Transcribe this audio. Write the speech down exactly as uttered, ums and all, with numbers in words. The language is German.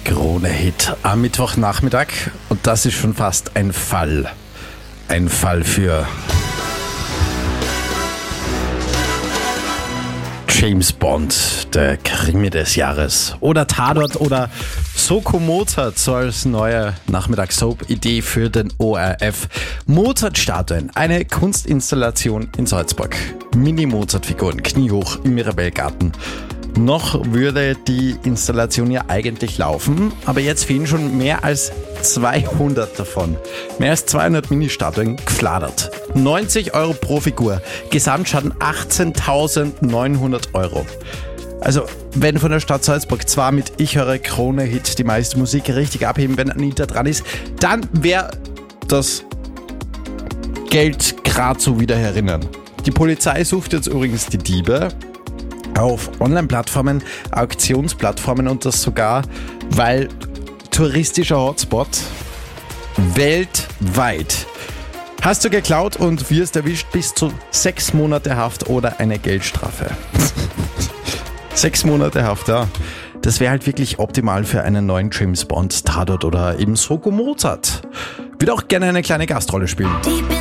Krone-Hit am Mittwochnachmittag und das ist schon fast ein Fall. Ein Fall für James Bond, der Krimi des Jahres. Oder Tatort oder Soko Mozart, so als neue Nachmittagssoap-Idee für den O R F. Mozart-Statuen, eine Kunstinstallation in Salzburg. Mini-Mozart-Figuren, kniehoch im Mirabellgarten. Noch würde die Installation ja eigentlich laufen, aber jetzt fehlen schon mehr als zweihundert davon. Mehr als zweihundert Mini-Statuen gefladert. neunzig Euro pro Figur. Gesamtschaden achtzehntausendneunhundert Euro. Also, wenn von der Stadt Salzburg zwar mit Ich höre Krone-Hit die meiste Musik richtig abheben, wenn Anita dran ist, dann wäre das Geld gerade so wieder herinnen. Die Polizei sucht jetzt übrigens die Diebe auf Online-Plattformen, Auktionsplattformen und das sogar, weil touristischer Hotspot weltweit. Hast du geklaut und wirst erwischt, bis zu sechs Monate Haft oder eine Geldstrafe. Sechs Monate Haft, ja. Das wäre halt wirklich optimal für einen neuen James Bond, Tatort oder eben Soko Mozart. Würde auch gerne eine kleine Gastrolle spielen.